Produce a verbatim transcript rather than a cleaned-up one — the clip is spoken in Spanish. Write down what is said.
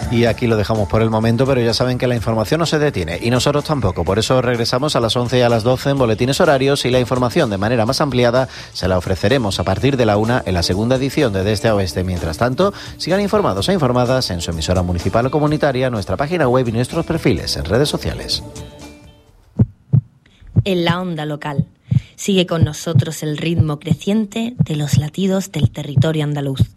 Y aquí lo dejamos por el momento, pero ya saben que la información no se detiene y nosotros tampoco. Por eso regresamos a las once y a las doce en boletines horarios y la información de manera más ampliada se la ofreceremos a partir de la una en la segunda edición de De Este a Oeste. Mientras tanto, sigan informados e informadas en su emisora municipal o comunitaria, nuestra página web y nuestros perfiles en redes sociales. En la onda local. Sigue con nosotros el ritmo creciente de los latidos del territorio andaluz.